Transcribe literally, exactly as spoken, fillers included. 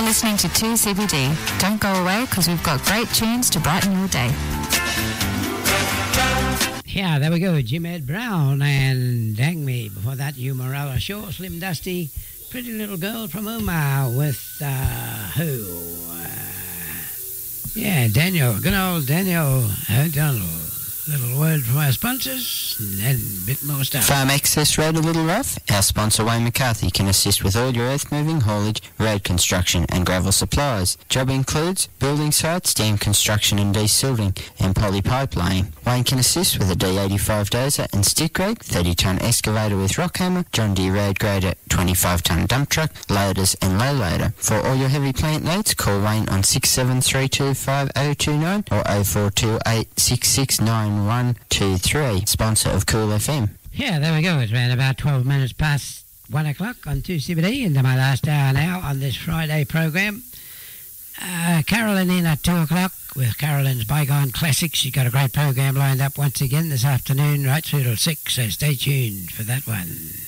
listening to two C B D. Don't go away because we've got great tunes to brighten your day. Yeah, there we go. Jim Ed Brown and Dang Me. Before that, Hugh Morella Shaw, Slim Dusty, Pretty Little Girl from Uma with uh, who? Uh, yeah, Daniel. Good old Daniel O'Donnell. Little word from our sponsors, and then a bit more stuff. Farm Access Road a Little Rough. Our sponsor Wayne McCarthy can assist with all your earth moving, haulage, road construction and gravel supplies. Job includes building sites, dam construction and desilting, and poly pipe laying. Wayne can assist with a D eighty-five dozer and stick rake, thirty tonne excavator with rock hammer, John Deere road grader, twenty-five tonne dump truck, loaders and low loader. For all your heavy plant needs, call Wayne on six seven three two five oh two nine or oh four two eight six six nine one two three. Sponsor of Cool F M. Yeah, there we go. It's around about twelve minutes past one o'clock on two C B D into my last hour now on this Friday program. Uh, Carolyn in at two o'clock with Carolyn's Bygone Classics. She's got a great program lined up once again this afternoon right through till six, so stay tuned for that one.